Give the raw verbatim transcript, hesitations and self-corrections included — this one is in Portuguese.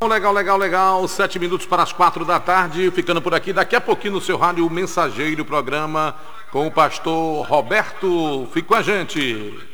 Legal, legal, legal. Sete minutos para as quatro da tarde. Ficando por aqui. Daqui a pouquinho no seu rádio, o Mensageiro, programa com o pastor Roberto. Fique com a gente.